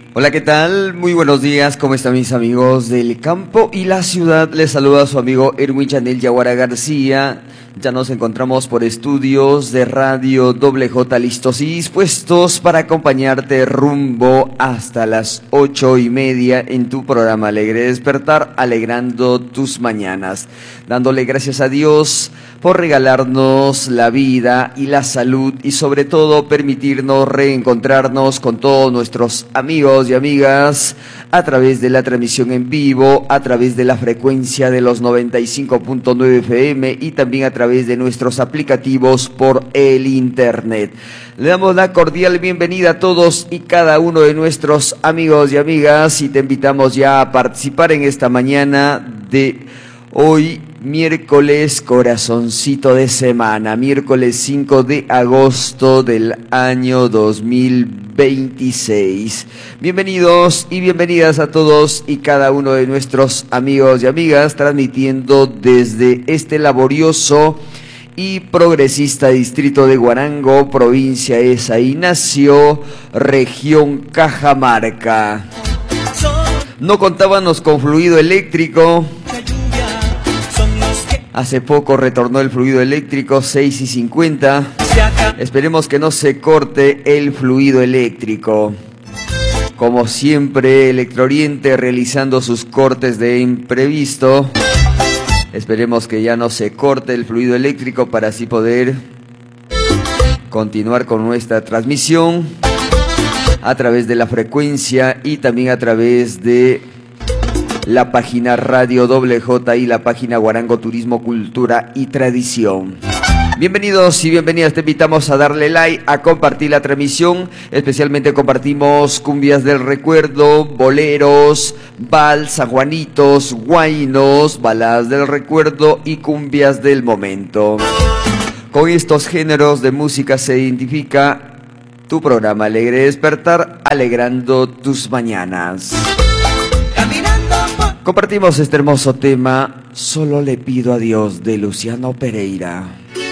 Hola, ¿qué tal? Muy buenos días, ¿cómo están mis amigos del campo y la ciudad? Les saluda a su amigo Erwin Chanel Yaguara García. Ya nos encontramos por estudios de Radio WJ, listos y dispuestos para acompañarte rumbo hasta las 8:30 en tu programa Alegre Despertar, alegrando tus mañanas, dándole gracias a Dios por regalarnos la vida y la salud y sobre todo permitirnos reencontrarnos con todos nuestros amigos y amigas a través de la transmisión en vivo, a través de la frecuencia de los 95.9 FM y también a través de nuestros aplicativos por el internet. Le damos la cordial bienvenida a todos y cada uno de nuestros amigos y amigas y te invitamos ya a participar en esta mañana de hoy, miércoles corazoncito de semana, miércoles 5 de agosto del año 2026. Bienvenidos y bienvenidas a todos y cada uno de nuestros amigos y amigas, transmitiendo desde este laborioso y progresista distrito de Huarango, provincia de San Ignacio, región Cajamarca. No contábamos con fluido eléctrico. Hace poco retornó el fluido eléctrico, 6:50. Esperemos que no se corte el fluido eléctrico. Como siempre, Electrooriente realizando sus cortes de imprevisto. Esperemos que ya no se corte el fluido eléctrico para así poder continuar con nuestra transmisión a través de la frecuencia y también a través de la página Radio WJ y la página Huarango Turismo, Cultura y Tradición. Bienvenidos y bienvenidas, te invitamos a darle like, a compartir la transmisión, especialmente compartimos cumbias del recuerdo, boleros, vals, sanjuanitos, guainos, baladas del recuerdo y cumbias del momento. Con estos géneros de música se identifica tu programa Alegre Despertar, alegrando tus mañanas. Compartimos este hermoso tema, Solo le pido a Dios, de Luciano Pereira.